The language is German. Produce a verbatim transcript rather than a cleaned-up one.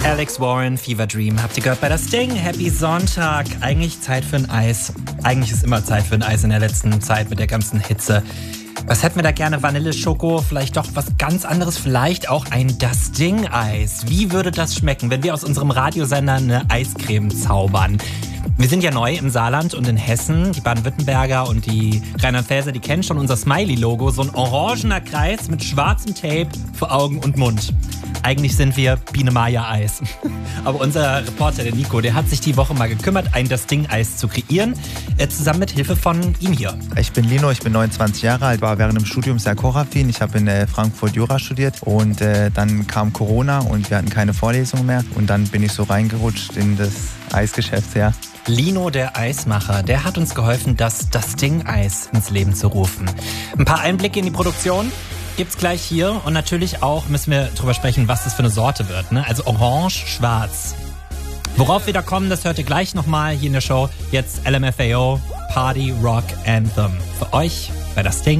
Alex Warren, Fever Dream. Habt ihr gehört bei das Ding? Happy Sonntag. Eigentlich Zeit für ein Eis. Eigentlich ist immer Zeit für ein Eis in der letzten Zeit mit der ganzen Hitze. Was hätten wir da gerne? Vanille, Schoko, vielleicht doch was ganz anderes, vielleicht auch ein Das Ding-Eis. Wie würde das schmecken, wenn wir aus unserem Radiosender eine Eiscreme zaubern? Wir sind ja neu im Saarland und in Hessen. Die Baden-Württemberger und die Rheinland-Pfälzer, die kennen schon unser Smiley-Logo. So ein orangener Kreis mit schwarzem Tape für Augen und Mund. Eigentlich sind wir Biene Maya Eis. Aber unser Reporter, der Nico, der hat sich die Woche mal gekümmert, ein Das Ding-Eis zu kreieren. Äh, zusammen mit Hilfe von ihm hier. Ich bin Lino, ich bin neunundzwanzig Jahre alt, war während dem Studium sehr kochaffin. Ich habe in äh, Frankfurt Jura studiert und äh, dann kam Corona und wir hatten keine Vorlesungen mehr. Und dann bin ich so reingerutscht in das Eisgeschäft, ja. Lino, der Eismacher, der hat uns geholfen, das Das Ding-Eis ins Leben zu rufen. Ein paar Einblicke in die Produktion gibt's gleich hier und natürlich auch müssen wir drüber sprechen, was das für eine Sorte wird, ne? Also orange, schwarz. Worauf wir da kommen, das hört ihr gleich nochmal hier in der Show. Jetzt L M F A O, Party Rock Anthem. Für euch bei Das Ding.